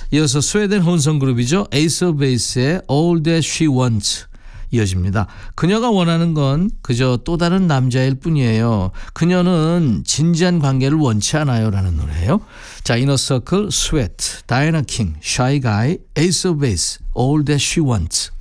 이어서 스웨덴 혼성 그룹이죠. Ace of Base의 All That She Wants 이어집니다. 그녀가 원하는 건 그저 또 다른 남자일 뿐이에요. 그녀는 진지한 관계를 원치 않아요 라는 노래예요. 자, 이너서클, 스웨트, 다이애나 킹, 샤이 가이, 에이스 오브 베이스, All That She Wants.